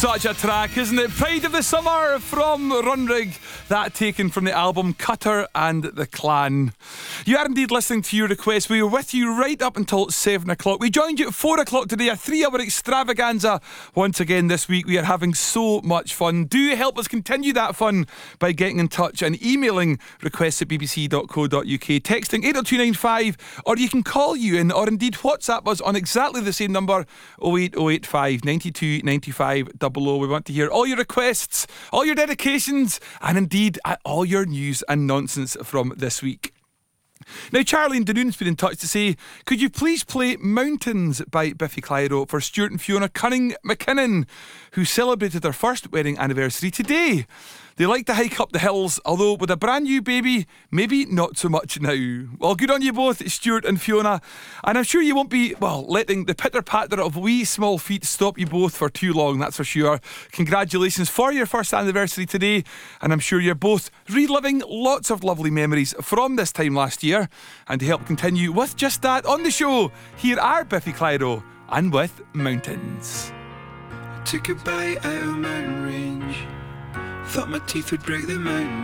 Such a track, isn't it? Pride of the Summer from Runrig. That taken from the album Cutter and the Clan. You are indeed listening to your request. We were with you right up until 7 o'clock. We joined you at 4 o'clock today, a 3-hour extravaganza. Once again this week, we are having so much fun. Do help us continue that fun by getting in touch and emailing requests at bbc.co.uk, texting 80295, or you can call you in, or indeed WhatsApp us on exactly the same number, 08085 92 95 00. We want to hear all your requests, all your dedications, and indeed all your news and nonsense from this week. Now, Charlie in Dunoon's been in touch to say, could you please play Mountains by Biffy Clyro for Stuart and Fiona Cunning McKinnon, who celebrated their first wedding anniversary today. They like to hike up the hills, although with a brand new baby, maybe not so much now. Well, good on you both, Stuart and Fiona. And I'm sure you won't be, letting the pitter-patter of wee small feet stop you both for too long, that's for sure. Congratulations for your first anniversary today. And I'm sure you're both reliving lots of lovely memories from this time last year. And to help continue with just that on the show, here are Biffy Clyro and with Mountains. I took a bite out of a mountain range. Thought my teeth would break the mountain.